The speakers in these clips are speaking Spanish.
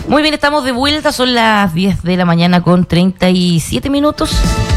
Muy bien, estamos de vuelta, son las 10 de la mañana con 37 minutos.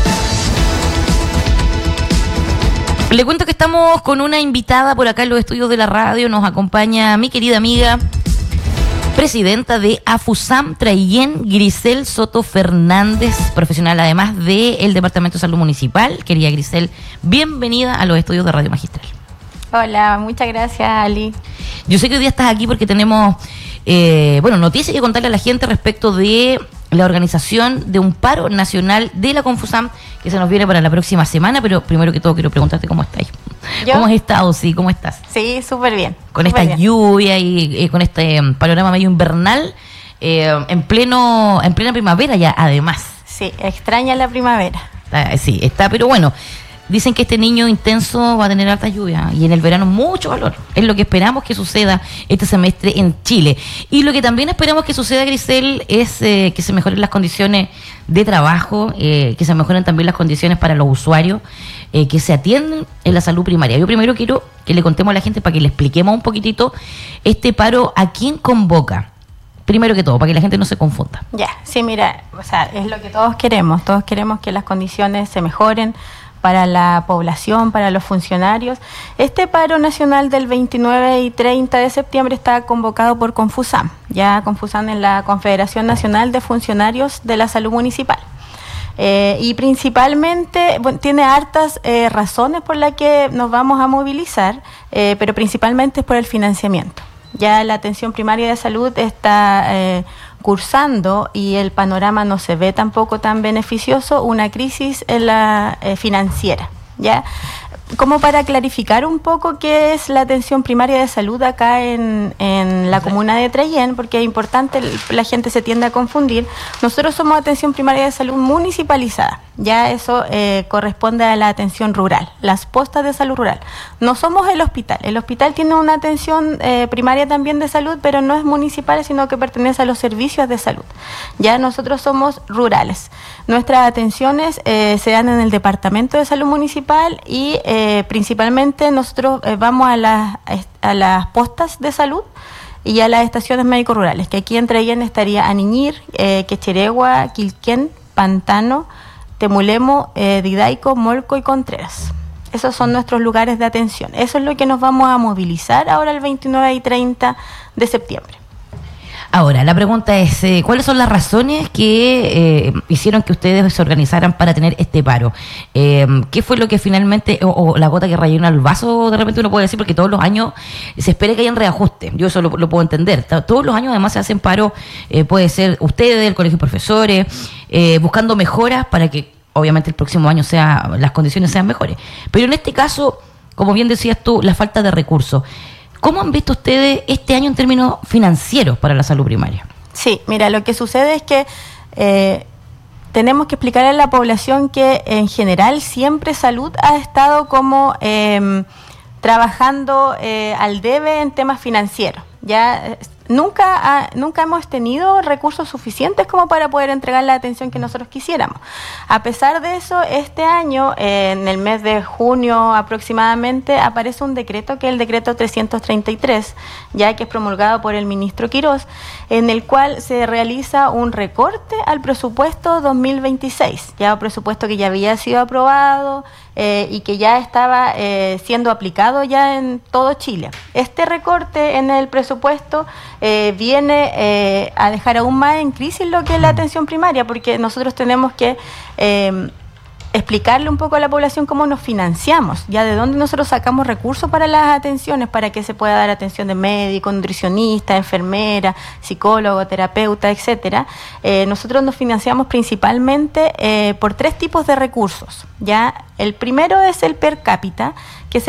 Le cuento que estamos con una invitada por acá en los estudios de la radio. Nos acompaña mi querida amiga, presidenta de AFUSAM Traillén, Grisel Soto Fernández, profesional además del Departamento de Salud Municipal. Querida Grisel, bienvenida a los estudios de Radio Magistral. Hola, muchas gracias, Ali. Yo sé que hoy día estás aquí porque tenemos noticias que contarle a la gente respecto de la organización de un paro nacional de la Confusam que se nos viene para la próxima semana, pero primero que todo quiero preguntarte cómo estáis. ¿Cómo has estado? Sí, ¿cómo estás? Sí, súper bien. Con esta lluvia y con este panorama medio invernal, en plena primavera ya, además. Sí, extraña la primavera. Sí, está, pero bueno. Dicen que este niño intenso va a tener alta lluvia y en el verano mucho calor. Es lo que esperamos que suceda este semestre en Chile. Y lo que también esperamos que suceda, Grisel, es que se mejoren las condiciones de trabajo, que se mejoren también las condiciones para los usuarios, que se atienden en la salud primaria. Yo primero quiero que le contemos a la gente para que le expliquemos un poquitito este paro, ¿a quién convoca? Primero que todo, para que la gente no se confunda. Ya, sí, mira, o sea, es lo que todos queremos. Todos queremos que las condiciones se mejoren para la población, para los funcionarios. Este paro nacional del 29 y 30 de septiembre está convocado por Confusam. Ya Confusam es la Confederación Nacional de Funcionarios de la Salud Municipal. Y principalmente, tiene hartas razones por las que nos vamos a movilizar, pero principalmente es por el financiamiento. Ya la atención primaria de salud está cursando y el panorama no se ve tampoco tan beneficioso, una crisis en la financiera, ¿ya? Como para clarificar un poco qué es la atención primaria de salud acá en la comuna de Traillén, porque es importante, la gente se tiende a confundir. Nosotros somos atención primaria de salud municipalizada, ya eso corresponde a la atención rural, las postas de salud rural. No somos el hospital tiene una atención primaria también de salud, pero no es municipal, sino que pertenece a los servicios de salud. Ya nosotros somos rurales. Nuestras atenciones se dan en el Departamento de Salud Municipal y principalmente nosotros vamos a las postas de salud y a las estaciones médico-rurales, que aquí en Traillén estaría Aniñir, Quecheregua, Quilquén, Pantano, Temulemo, Didaico, Molco y Contreras. Esos son nuestros lugares de atención. Eso es lo que nos vamos a movilizar ahora el 29 y 30 de septiembre. Ahora, la pregunta es, ¿cuáles son las razones que hicieron que ustedes se organizaran para tener este paro? ¿Qué fue lo que finalmente, o la gota que rayó el vaso, de repente uno puede decir, porque todos los años se espera que haya un reajuste? Yo eso lo puedo entender. Todos los años además se hacen paros, puede ser ustedes, el colegio de profesores, buscando mejoras para que obviamente el próximo año las condiciones sean mejores. Pero en este caso, como bien decías tú, la falta de recursos. ¿Cómo han visto ustedes este año en términos financieros para la salud primaria? Sí, mira, lo que sucede es que tenemos que explicarle a la población que en general siempre salud ha estado como trabajando al debe en temas financieros. Ya nunca hemos tenido recursos suficientes como para poder entregar la atención que nosotros quisiéramos. A pesar de eso, este año, en el mes de junio aproximadamente, aparece un decreto, que es el decreto 333, ya que es promulgado por el ministro Quirós, en el cual se realiza un recorte al presupuesto 2026, ya un presupuesto que ya había sido aprobado y que ya estaba siendo aplicado ya en todo Chile. Este recorte en el presupuesto viene a dejar aún más en crisis lo que es la atención primaria, porque nosotros tenemos que explicarle un poco a la población cómo nos financiamos, ya de dónde nosotros sacamos recursos para las atenciones, para que se pueda dar atención de médico, nutricionista, enfermera, psicólogo, terapeuta, etcétera. Nosotros nos financiamos principalmente por 3 tipos de recursos. Ya el primero es el per cápita, es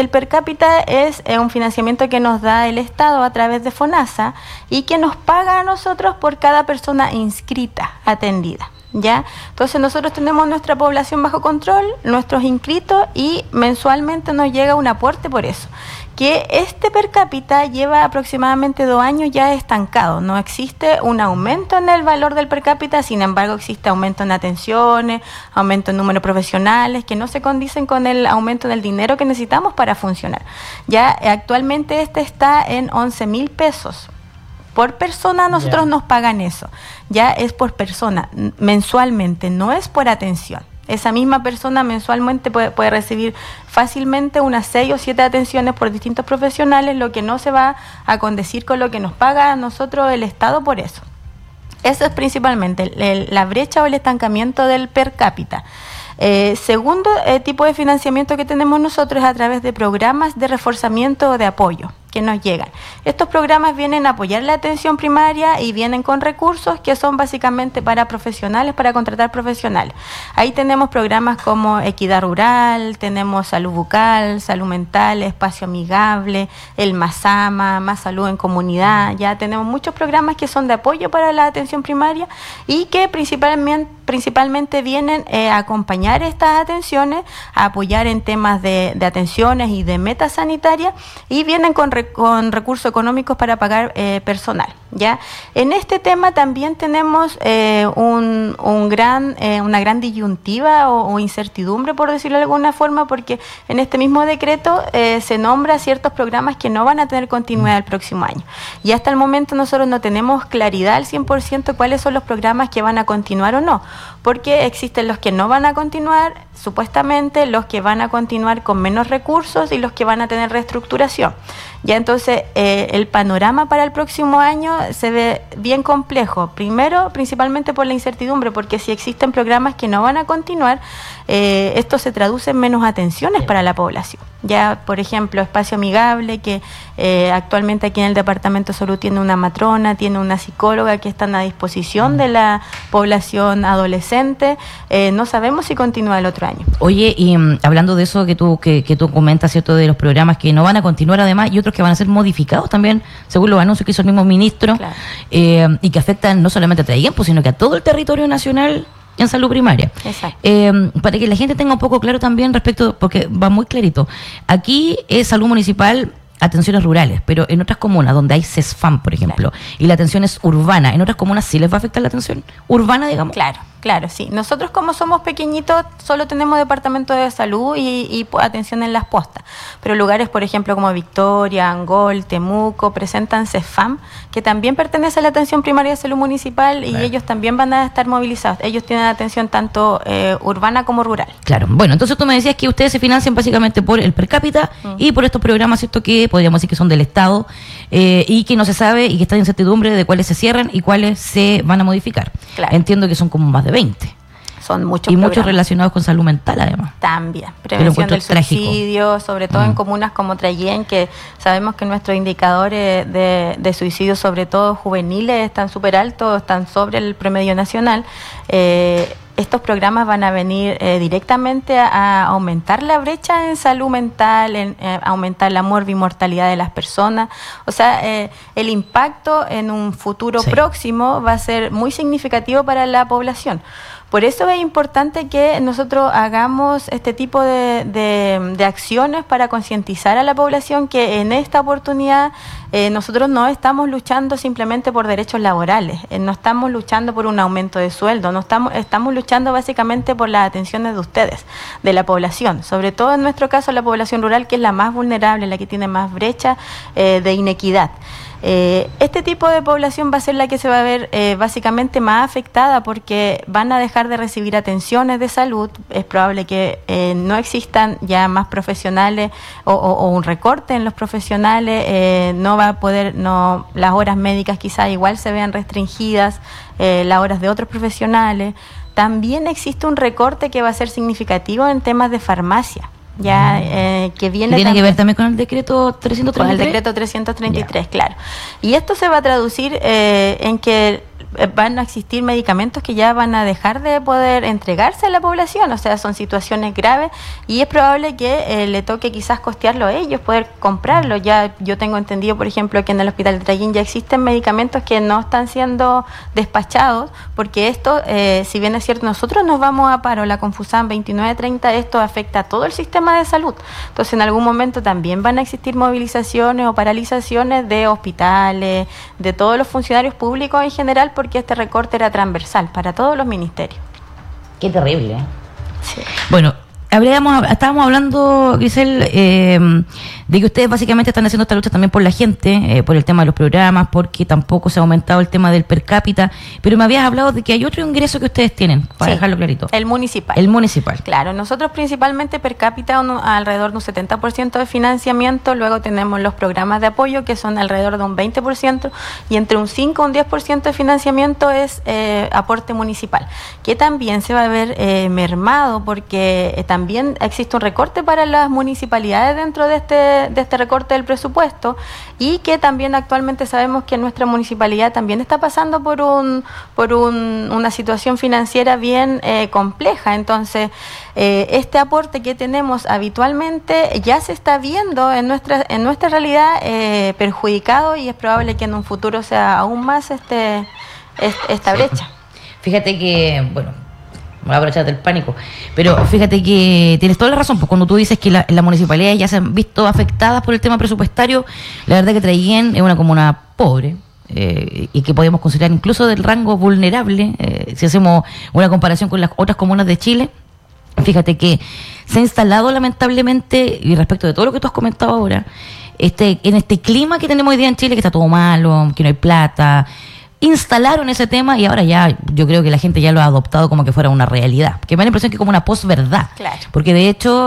un financiamiento que nos da el Estado a través de FONASA y que nos paga a nosotros por cada persona inscrita, atendida. ¿Ya? Entonces nosotros tenemos nuestra población bajo control, nuestros inscritos, y mensualmente nos llega un aporte por eso. Que este per cápita lleva aproximadamente 2 años ya estancado, no existe un aumento en el valor del per cápita, sin embargo existe aumento en atenciones, aumento en número de profesionales, que no se condicen con el aumento del dinero que necesitamos para funcionar. Ya actualmente este está en 11.000 pesos. por persona nosotros nos pagan eso. Ya es por persona, mensualmente, no es por atención. Esa misma persona mensualmente puede recibir fácilmente unas 6 o 7 atenciones por distintos profesionales, lo que no se va a condecir con lo que nos paga a nosotros el Estado por eso. Eso es principalmente la brecha o el estancamiento del per cápita. Segundo tipo de financiamiento que tenemos nosotros es a través de programas de reforzamiento o de apoyo que nos llegan. Estos programas vienen a apoyar la atención primaria y vienen con recursos que son básicamente para profesionales, para contratar profesionales. Ahí tenemos programas como Equidad Rural, tenemos Salud Bucal, Salud Mental, Espacio Amigable, el Masama, Más Salud en Comunidad. Ya tenemos muchos programas que son de apoyo para la atención primaria y que principalmente vienen a acompañar estas atenciones, a apoyar en temas de atenciones y de metas sanitarias, y vienen con recursos económicos para pagar personal. ¿Ya? En este tema también tenemos una gran disyuntiva o incertidumbre, por decirlo de alguna forma, porque en este mismo decreto se nombra ciertos programas que no van a tener continuidad el próximo año. Y hasta el momento nosotros no tenemos claridad al 100% cuáles son los programas que van a continuar o no, porque existen los que no van a continuar, supuestamente, los que van a continuar con menos recursos y los que van a tener reestructuración. Ya entonces el panorama para el próximo año se ve bien complejo. Primero, principalmente por la incertidumbre, porque si existen programas que no van a continuar, esto se traduce en menos atenciones para la población. Ya, por ejemplo, Espacio Amigable, que actualmente aquí en el Departamento de Salud tiene una matrona, tiene una psicóloga que están a disposición de la población adolescente, no sabemos si continúa el otro año. Oye, y hablando de eso que tú comentas, ¿cierto?, de los programas que no van a continuar además y otros que van a ser modificados también, según los anuncios que hizo el mismo ministro, claro, y que afectan no solamente a Traiguempo, sino que a todo el territorio nacional en salud primaria. Exacto. Para que la gente tenga un poco claro también respecto, porque va muy clarito. Aquí es salud municipal, atenciones rurales, pero en otras comunas donde hay CESFAM, por ejemplo, claro, y la atención es urbana, ¿en otras comunas sí les va a afectar la atención urbana, digamos? Claro, sí. Nosotros, como somos pequeñitos, solo tenemos departamento de salud y atención en las postas. Pero lugares, por ejemplo, como Victoria, Angol, Temuco, presentan CESFAM, que también pertenece a la atención primaria de salud municipal, y ellos también van a estar movilizados. Ellos tienen atención tanto urbana como rural. Claro. Bueno, entonces tú me decías que ustedes se financian básicamente por el per cápita y por estos programas, ¿cierto?, que podríamos decir que son del Estado y que no se sabe y que está en incertidumbre de cuáles se cierran y cuáles se van a modificar. Claro. Entiendo que son como más de 20. Son muchos y programas. Muchos relacionados con salud mental, además. También. Prevención del suicidio, sobre todo en comunas como Traiguén, que sabemos que nuestros indicadores de suicidio, sobre todo juveniles, están súper altos, están sobre el promedio nacional. Estos programas van a venir directamente a aumentar la brecha en salud mental, aumentar la morbimortalidad de las personas. O sea, el impacto en un futuro próximo va a ser muy significativo para la población. Por eso es importante que nosotros hagamos este tipo de acciones para concientizar a la población que en esta oportunidad nosotros no estamos luchando simplemente por derechos laborales, no estamos luchando por un aumento de sueldo, estamos luchando básicamente por las atenciones de ustedes, de la población, sobre todo en nuestro caso la población rural, que es la más vulnerable, la que tiene más brecha de inequidad. Este tipo de población va a ser la que se va a ver básicamente más afectada, porque van a dejar de recibir atenciones de salud. Es probable que no existan ya más profesionales o un recorte en los profesionales, no va a poder, las horas médicas quizás igual se vean restringidas, las horas de otros profesionales. También existe un recorte que va a ser significativo en temas de farmacia. Ya que viene tiene que ver también con el decreto 333. Con el decreto 333, claro. Y esto se va a traducir en que van a existir medicamentos que ya van a dejar de poder entregarse a la población, o sea, son situaciones graves y es probable que le toque quizás costearlo a ellos, poder comprarlo. Ya yo tengo entendido, por ejemplo, que en el Hospital de Traiguén ya existen medicamentos que no están siendo despachados, porque esto, si bien es cierto, nosotros nos vamos a paro, la Confusan 2930, esto afecta a todo el sistema de salud. Entonces, en algún momento también van a existir movilizaciones o paralizaciones de hospitales, de todos los funcionarios públicos en general, porque este recorte era transversal para todos los ministerios. Qué terrible, ¿eh? Sí. Bueno, Estábamos hablando, Grisel, de que ustedes básicamente están haciendo esta lucha también por la gente, por el tema de los programas, porque tampoco se ha aumentado el tema del per cápita, pero me habías hablado de que hay otro ingreso que ustedes tienen, para dejarlo clarito. El municipal. El municipal. Claro, nosotros principalmente per cápita alrededor de un 70% de financiamiento, luego tenemos los programas de apoyo que son alrededor de un 20% y entre un 5 y un 10% de financiamiento es aporte municipal, que también se va a ver mermado porque también existe un recorte para las municipalidades dentro de este recorte del presupuesto y que también actualmente sabemos que nuestra municipalidad también está pasando por una situación financiera bien compleja. Entonces, este aporte que tenemos habitualmente ya se está viendo en nuestra realidad perjudicado y es probable que en un futuro sea aún más esta brecha. Fíjate que, bueno, me voy a aprovechar del pánico, pero fíjate que tienes toda la razón, pues cuando tú dices que las municipalidades ya se han visto afectadas por el tema presupuestario, la verdad que Traiguén es una comuna pobre, y que podemos considerar incluso del rango vulnerable, si hacemos una comparación con las otras comunas de Chile. Fíjate que se ha instalado lamentablemente, y respecto de todo lo que tú has comentado ahora, en este clima que tenemos hoy día en Chile, que está todo malo, que no hay plata, instalaron ese tema y ahora ya yo creo que la gente ya lo ha adoptado como que fuera una realidad, que me da la impresión que es como una posverdad, claro. Porque de hecho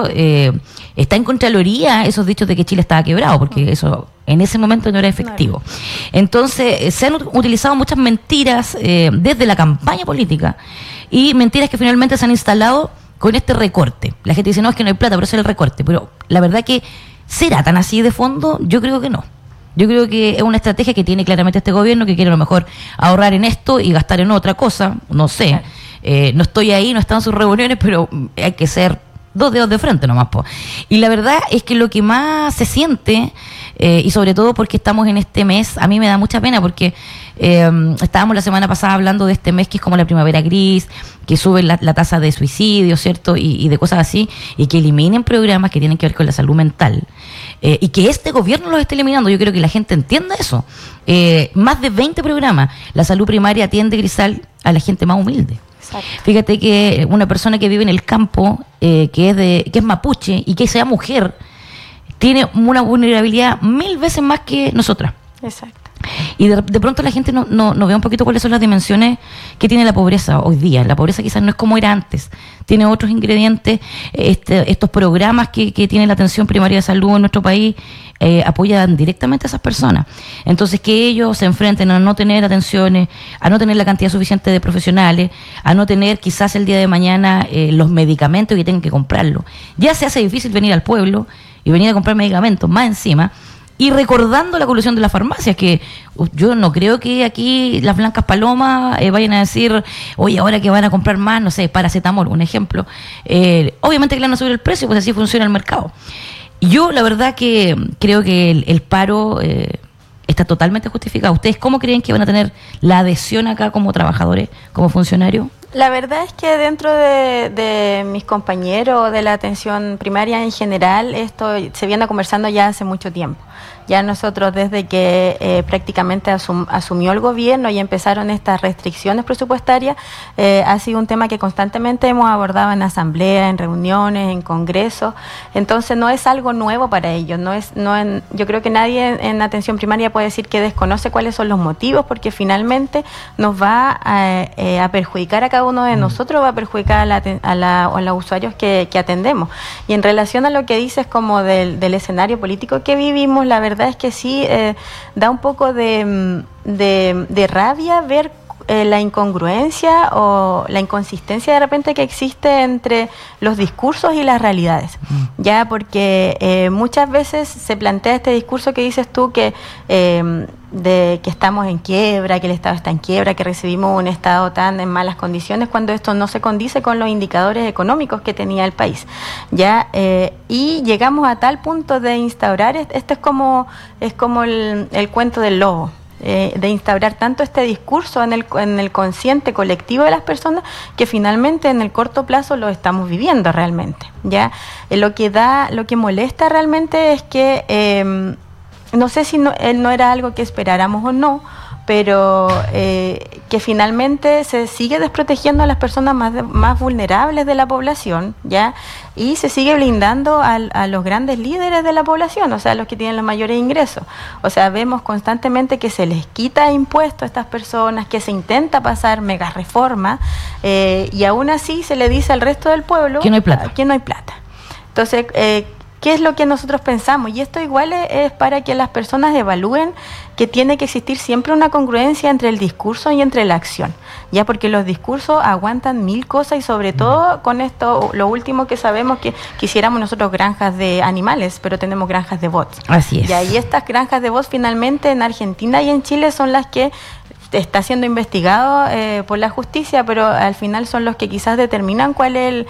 está en Contraloría esos dichos de que Chile estaba quebrado, porque eso en ese momento no era efectivo. No. Entonces se han utilizado muchas mentiras desde la campaña política y mentiras que finalmente se han instalado con este recorte. La gente dice, no, es que no hay plata, pero ese es el recorte, pero la verdad que ¿será tan así de fondo? Yo creo que no. Yo creo que es una estrategia que tiene claramente este gobierno, que quiere a lo mejor ahorrar en esto y gastar en otra cosa, no sé. No estoy ahí, no he estado en sus reuniones, pero hay que ser dos dedos de frente nomás, po. Y la verdad es que lo que más se siente, y sobre todo porque estamos en este mes, a mí me da mucha pena porque estábamos la semana pasada hablando de este mes que es como la primavera gris, que sube la tasa de suicidio, ¿cierto? Y de cosas así, y que eliminen programas que tienen que ver con la salud mental. Y que este gobierno los esté eliminando. Yo quiero que la gente entienda eso. Más de 20 programas. La salud primaria atiende, Grisal, a la gente más humilde. Exacto. Fíjate que una persona que vive en el campo, que es mapuche y que sea mujer, tiene una vulnerabilidad 1000 veces más que nosotras. Exacto. Y de pronto la gente no ve un poquito cuáles son las dimensiones que tiene la pobreza hoy día. La pobreza quizás no es como era antes, tiene otros ingredientes. Estos programas que tiene la atención primaria de salud en nuestro país apoyan directamente a esas personas. Entonces que ellos se enfrenten a no tener atenciones, a no tener la cantidad suficiente de profesionales, a no tener quizás el día de mañana los medicamentos y que tengan que comprarlos. Ya se hace difícil venir al pueblo y venir a comprar medicamentos más encima. Y recordando la colusión de las farmacias, que yo no creo que aquí las blancas palomas vayan a decir, oye, ahora que van a comprar más, no sé, paracetamol, un ejemplo. Obviamente que le van a subir el precio, pues así funciona el mercado. Yo la verdad que creo que el paro está totalmente justificado. ¿Ustedes cómo creen que van a tener la adhesión acá como trabajadores, como funcionarios? La verdad es que dentro de mis compañeros de la atención primaria en general, esto se viene conversando ya hace mucho tiempo. Ya nosotros desde que prácticamente asumió el gobierno y empezaron estas restricciones presupuestarias, ha sido un tema que constantemente hemos abordado en asambleas, en reuniones, en congresos. Entonces no es algo nuevo para ellos. Yo creo que nadie en atención primaria puede decir que desconoce cuáles son los motivos, porque finalmente nos va a perjudicar a cada uno de nosotros, va a perjudicar a los usuarios que atendemos. Y en relación a lo que dices como del escenario político que vivimos, la verdad es que sí da un poco de rabia ver la incongruencia o la inconsistencia de repente que existe entre los discursos y las realidades. Ya porque muchas veces se plantea este discurso que dices tú que estamos en quiebra, que el Estado está en quiebra, que recibimos un Estado tan en malas condiciones, cuando esto no se condice con los indicadores económicos que tenía el país. Ya y llegamos a tal punto de instaurar, esto es como el cuento del lobo. De instaurar tanto este discurso en el consciente colectivo de las personas que finalmente en el corto plazo lo estamos viviendo realmente. Ya lo que molesta realmente es que no sé si no era algo que esperáramos o no, pero que finalmente se sigue desprotegiendo a las personas más vulnerables de la población, ¿ya? Y se sigue blindando a los grandes líderes de la población, o sea, los que tienen los mayores ingresos. O sea, vemos constantemente que se les quita impuestos a estas personas, que se intenta pasar mega reforma, y aún así se le dice al resto del pueblo que no hay plata. Que no hay plata. Entonces, ¿qué es lo que nosotros pensamos? Y esto igual es para que las personas evalúen que tiene que existir siempre una congruencia entre el discurso y entre la acción, ya, porque los discursos aguantan mil cosas, y sobre todo con esto, lo último que sabemos, que quisiéramos nosotros granjas de animales, pero tenemos granjas de bots. Así es. Y estas granjas de bots finalmente en Argentina y en Chile son las que está siendo investigado por la justicia, pero al final son los que quizás determinan cuál es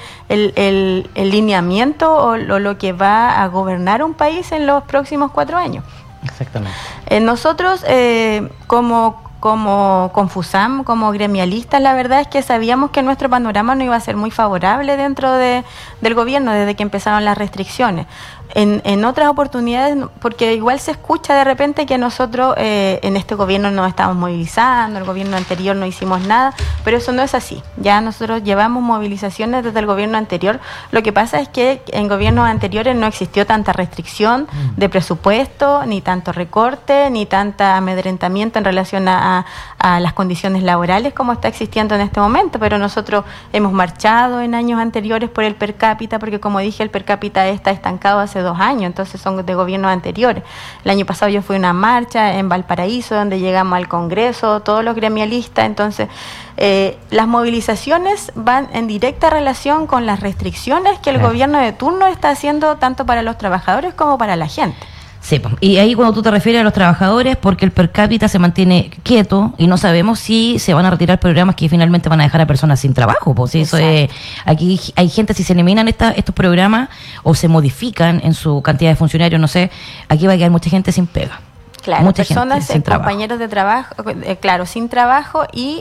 el lineamiento o lo que va a gobernar un país en los próximos 4 años. Exactamente. Nosotros, como Confusam, como gremialistas, la verdad es que sabíamos que nuestro panorama no iba a ser muy favorable dentro del gobierno desde que empezaron las restricciones. En otras oportunidades, porque igual se escucha de repente que nosotros en este gobierno nos estamos movilizando, el gobierno anterior no hicimos nada, pero eso no es así. Ya nosotros llevamos movilizaciones desde el gobierno anterior. Lo que pasa es que en gobiernos anteriores no existió tanta restricción de presupuesto, ni tanto recorte, ni tanta amedrentamiento en relación a las condiciones laborales como está existiendo en este momento, pero nosotros hemos marchado en años anteriores por el per cápita, porque como dije, el per cápita está estancado hace 2 años, entonces son de gobiernos anteriores. El año pasado yo fui a una marcha en Valparaíso, donde llegamos al Congreso, todos los gremialistas, entonces las movilizaciones van en directa relación con las restricciones que el gobierno de turno está haciendo tanto para los trabajadores como para la gente. Sí, y ahí cuando tú te refieres a los trabajadores, porque el per cápita se mantiene quieto y no sabemos si se van a retirar programas que finalmente van a dejar a personas sin trabajo. Pues ¿sí? Eso es, aquí hay gente, si se eliminan estos programas o se modifican en su cantidad de funcionarios, no sé, aquí va a quedar mucha gente sin pega. Claro, mucha personas, gente sin compañeros de trabajo, claro, sin trabajo y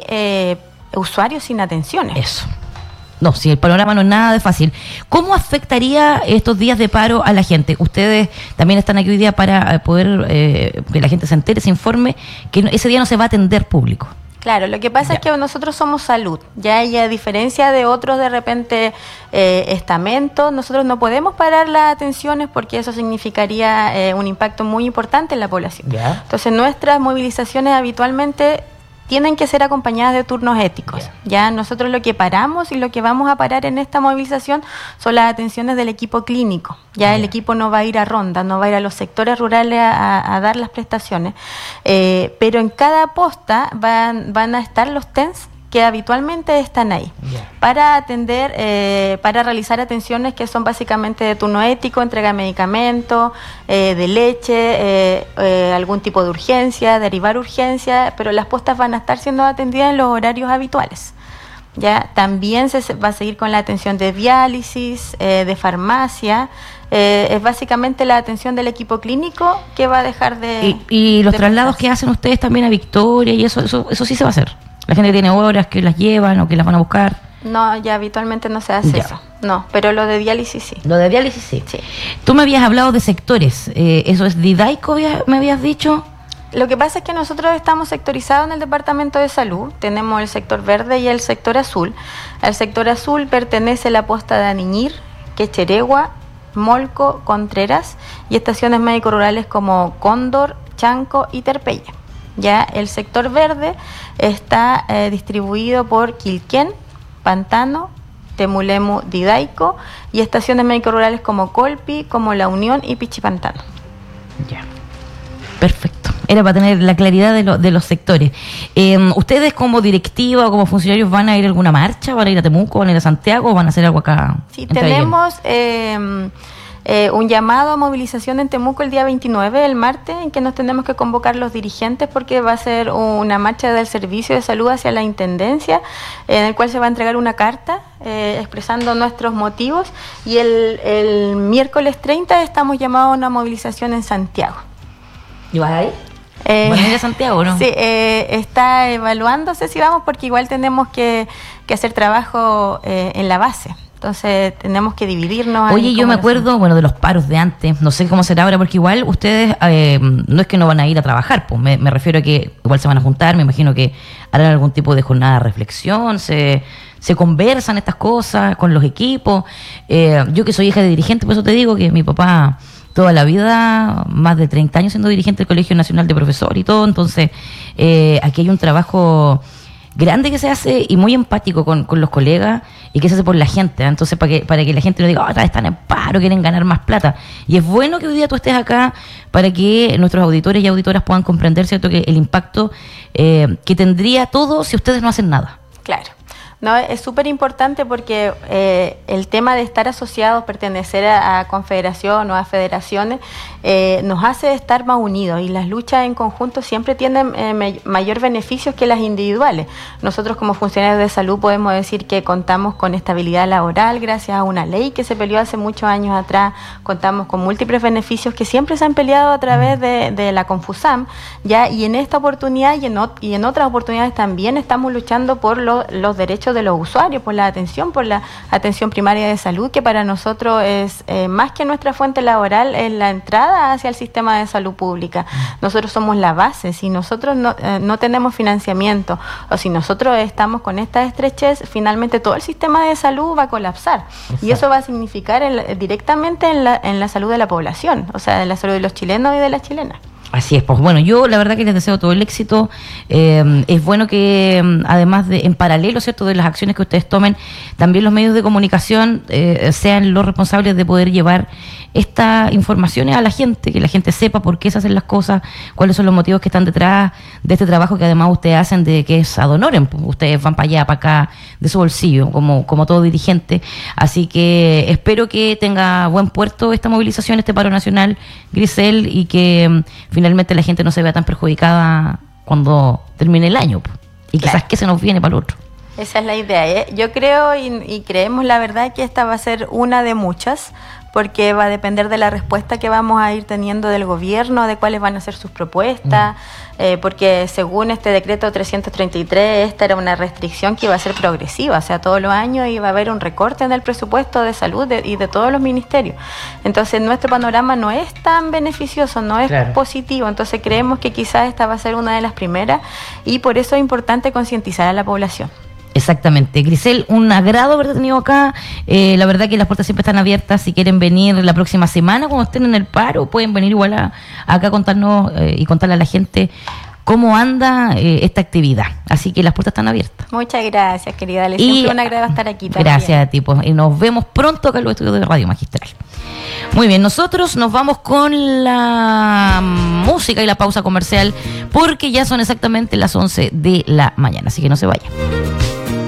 usuarios sin atenciones. Eso. No, si el panorama no es nada de fácil. ¿Cómo afectaría estos días de paro a la gente? Ustedes también están aquí hoy día para poder que la gente se entere, se informe, que ese día no se va a atender público. Claro, lo que pasa es que nosotros somos salud, ya, y a diferencia de otros de repente estamentos, nosotros no podemos parar las atenciones porque eso significaría un impacto muy importante en la población. Ya. Entonces nuestras movilizaciones habitualmente tienen que ser acompañadas de turnos éticos. Ya nosotros lo que paramos y lo que vamos a parar en esta movilización son las atenciones del equipo clínico. Ya el equipo no va a ir a ronda, no va a ir a los sectores rurales a dar las prestaciones, pero en cada posta van a estar los TENS que habitualmente están ahí para atender, para realizar atenciones que son básicamente de turno ético, entrega de medicamentos, de leche, algún tipo de urgencia, derivar urgencia, pero las postas van a estar siendo atendidas en los horarios habituales. Ya también se va a seguir con la atención de diálisis, de farmacia. Es básicamente la atención del equipo clínico que va a dejar de... Y los traslados que hacen ustedes también a Victoria y eso sí se va a hacer. La gente tiene horas que las llevan o que las van a buscar. No, ya habitualmente no se hace eso. No, pero lo de diálisis sí. Lo de diálisis sí. Sí. Tú me habías hablado de sectores. ¿Eso es Didaico, me habías dicho? Lo que pasa es que nosotros estamos sectorizados en el Departamento de Salud. Tenemos el sector verde y el sector azul. Al sector azul pertenece la posta de Aniñir, Quecheregua, Molco, Contreras y estaciones médico-rurales como Cóndor, Chanco y Terpella. Ya el sector verde está distribuido por Quilquén, Pantano, Temulemu, Didaico y estaciones médico-rurales como Colpi, como La Unión y Pichipantano. Ya, perfecto. Era para tener la claridad de los sectores. ¿Ustedes como directiva o como funcionarios van a ir a alguna marcha? ¿Van a ir a Temuco? ¿Van a ir a Santiago? ¿O van a hacer algo acá? Sí, tenemos un llamado a movilización en Temuco el día 29, el martes, en que nos tenemos que convocar los dirigentes porque va a ser una marcha del Servicio de Salud hacia la Intendencia, en el cual se va a entregar una carta expresando nuestros motivos, y el miércoles 30 estamos llamados a una movilización en Santiago. ¿Y vas ahí? ¿Van a ir a Santiago o no? Sí, está evaluándose si vamos, porque igual tenemos que hacer trabajo en la base. Entonces tenemos que dividirnos. Oye, yo me acuerdo, bueno, de los paros de antes, no sé cómo será ahora, porque igual ustedes no es que no van a ir a trabajar, pues me refiero a que igual se van a juntar, me imagino que harán algún tipo de jornada de reflexión, se conversan estas cosas con los equipos. Yo que soy hija de dirigente, por eso te digo que mi papá toda la vida, más de 30 años siendo dirigente del Colegio Nacional de Profesores y todo, entonces aquí hay un trabajo grande que se hace y muy empático con los colegas y que se hace por la gente, ¿eh? Entonces para que la gente no diga, están en paro, quieren ganar más plata. Y es bueno que hoy día tú estés acá para que nuestros auditores y auditoras puedan comprender, ¿cierto?, que el impacto que tendría todo si ustedes no hacen nada. Claro. No, es súper importante porque el tema de estar asociados, pertenecer a confederación o a federaciones, nos hace estar más unidos, y las luchas en conjunto siempre tienen mayor beneficios que las individuales. Nosotros como funcionarios de salud podemos decir que contamos con estabilidad laboral gracias a una ley que se peleó hace muchos años atrás, contamos con múltiples beneficios que siempre se han peleado a través de la Confusam, ¿ya? Y en esta oportunidad y en otras oportunidades también estamos luchando por los derechos de los usuarios, por la atención primaria de salud, que para nosotros es más que nuestra fuente laboral, es la entrada hacia el sistema de salud pública. Nosotros somos la base. Si nosotros no tenemos financiamiento, o si nosotros estamos con esta estrechez, finalmente todo el sistema de salud va a colapsar. Exacto. Y eso va a significar directamente en la salud de la población, o sea, en la salud de los chilenos y de las chilenas. Así es, pues bueno, yo la verdad que les deseo todo el éxito. Es bueno que además en paralelo, ¿cierto?, de las acciones que ustedes tomen, también los medios de comunicación sean los responsables de poder llevar estas informaciones a la gente, que la gente sepa por qué se hacen las cosas, cuáles son los motivos que están detrás de este trabajo que además ustedes hacen, de que es ad honorem, pues ustedes van para allá, para acá, de su bolsillo, como todo dirigente. Así que espero que tenga buen puerto esta movilización, este paro nacional, Grisel, y que finalmente la gente no se vea tan perjudicada cuando termine el año, pues, y quizás claro, que se nos viene para el otro. Esa es la idea, ¿eh? Yo creo y creemos la verdad que esta va a ser una de muchas, porque va a depender de la respuesta que vamos a ir teniendo del gobierno, de cuáles van a ser sus propuestas, porque según este decreto 333, esta era una restricción que iba a ser progresiva, o sea, todos los años iba a haber un recorte en el presupuesto de salud y de todos los ministerios. Entonces, nuestro panorama no es tan beneficioso, no es claro, positivo, entonces creemos que quizás esta va a ser una de las primeras, y por eso es importante concientizar a la población. Exactamente. Grisel, un agrado haberte tenido acá. La verdad que las puertas siempre están abiertas. Si quieren venir la próxima semana, cuando estén en el paro, pueden venir igual acá a contarnos y contarle a la gente cómo anda esta actividad. Así que las puertas están abiertas. Muchas gracias, querida Ale. Siempre un agrado estar aquí también. Gracias a ti. Pues, y nos vemos pronto acá en los estudios de Radio Magistral. Muy bien, nosotros nos vamos con la música y la pausa comercial, porque ya son exactamente las 11 de la mañana. Así que no se vayan.